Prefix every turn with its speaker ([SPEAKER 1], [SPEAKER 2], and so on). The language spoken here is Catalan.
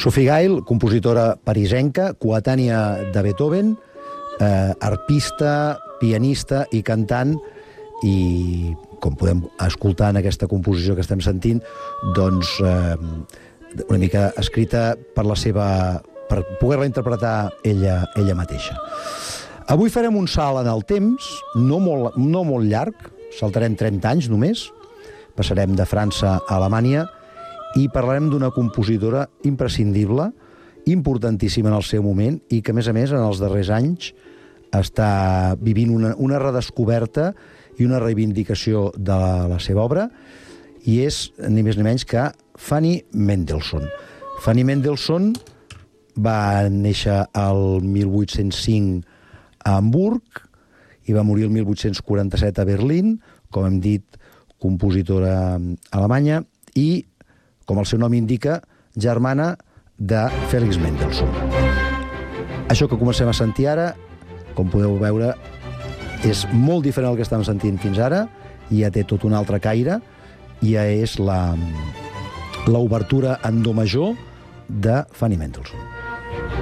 [SPEAKER 1] Sophie Gail, compositora parisenca, coetània de Beethoven, arpista, pianista i cantant, i com podem escoltar en aquesta composició que estem sentint, doncs una mica escrita per poder-la interpretar ella mateixa. Avui farem un salt en el temps, no molt llarg, saltarem 30 anys només, passarem de França a Alemanya i parlarem d'una compositora imprescindible, importantíssima en el seu moment i que, a més, en els darrers anys està vivint una redescoberta i una reivindicació de la seva obra, i és ni més ni menys que Fanny Mendelssohn. Fanny Mendelssohn va néixer el 1805 a Hamburg i va morir el 1847 a Berlín, com hem dit, compositora alemanya, i, com el seu nom indica, germana de Felix Mendelssohn. Això que comencem a sentir ara, com podeu veure, és molt diferent del que estàvem sentint fins ara, ja té tot un altre caire, ja és l'obertura en do major de Fanny Mendelssohn.